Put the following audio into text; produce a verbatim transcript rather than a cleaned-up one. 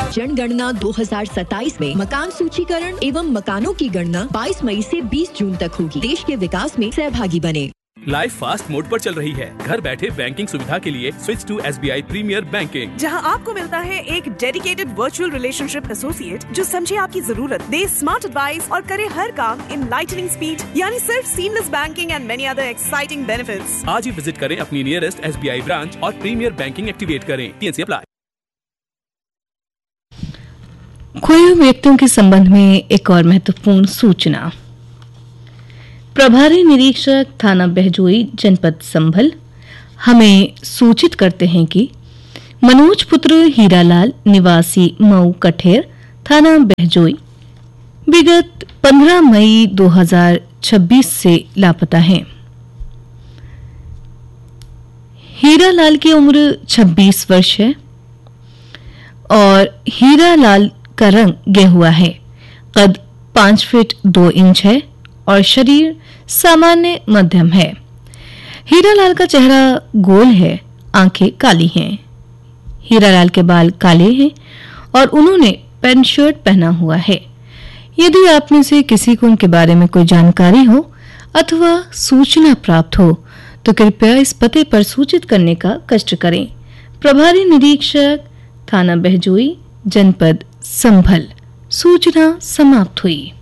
जनगणना दो हज़ार सत्ताईस में मकान सूचीकरण एवं मकानों की गणना बाईस मई से बीस जून तक होगी। देश के विकास में सहभागी बने। लाइफ फास्ट मोड पर चल रही है। घर बैठे बैंकिंग सुविधा के लिए switch to S B I premiere banking, जहां आपको मिलता है एक डेडिकेटेड वर्चुअल रिलेशनशिप एसोसिएट जो समझे आपकी जरूरत, दे स्मार्ट एडवाइस और करे हर काम इन लाइटनिंग स्पीड, यानी सिर्फ seamless banking and many other exciting benefits. आज ही विजिट करें अपनी nearest S B I branch और प्रीमियर बैंकिंग एक्टिवेट करें। T N C apply. खोए व्यक्तियों के संबंध में एक और महत्वपूर्ण सूचना। प्रभारी निरीक्षक थाना बहजोई जनपद संभल हमें सूचित करते हैं कि मनोज पुत्र हीरालाल निवासी मऊ कठेर थाना बहजोई विगत पंद्रह मई दो हज़ार छब्बीस से लापता हैं। हीरालाल की उम्र छब्बीस वर्ष है और हीरालाल का रंग गेहुआ है। कद पांच फीट दो इंच है और शरीर सामान्य मध्यम है। हीरालाल का चेहरा गोल है, आंखें काली हैं। हीरालाल के बाल काले हैं और उन्होंने पैंट शर्ट पहना हुआ है। यदि आप में से किसी को उनके बारे में कोई जानकारी हो अथवा सूचना प्राप्त हो तो कृपया इस पते पर सूचित करने का कष्ट करें। प्रभारी निरीक्षक थाना बहजोई जनपद संभल। सूचना समाप्त हुई।